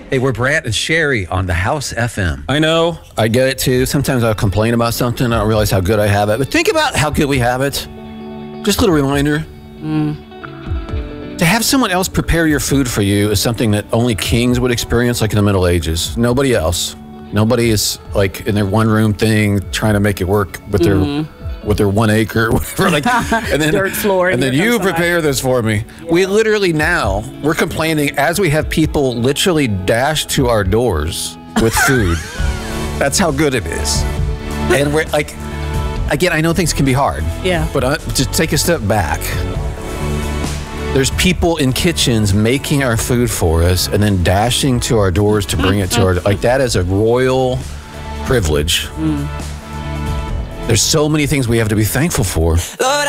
Hey, we're Brant and Sherry on the House FM. I know. I get it too. Sometimes I'll complain about something. I don't realize how good I have it. But think about how good we have it. Just a little reminder. To have someone else prepare your food for you is something that only kings would experience, like in the Middle Ages. Nobody else. Nobody is like in their one room thing trying to make it work with their 1 acre, whatever. Like, and then dirt floor, and then you prepare this for me. Yeah. We literally we're complaining as we have people literally dash to our doors with food. That's how good it is. And we're like, again, I know things can be hard. Yeah. But just take a step back. There's people in kitchens making our food for us and then dashing to our doors to bring it to our, like that is a royal privilege. There's so many things we have to be thankful for.